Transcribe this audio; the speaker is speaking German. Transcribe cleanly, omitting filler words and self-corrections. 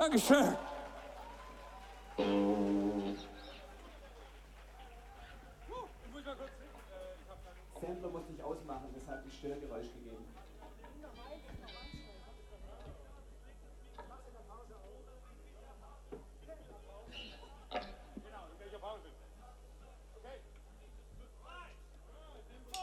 Dankeschön. Sampler musste ich ausmachen, deshalb die Störgeräusch gegeben.